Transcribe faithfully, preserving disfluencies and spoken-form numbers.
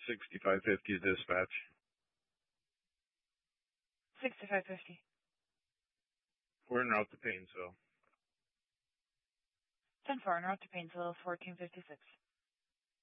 sixty-five fifty dispatch. sixty-five fifty. We're en route to Painesville. ten four, en route to Painesville, fourteen fifty-six.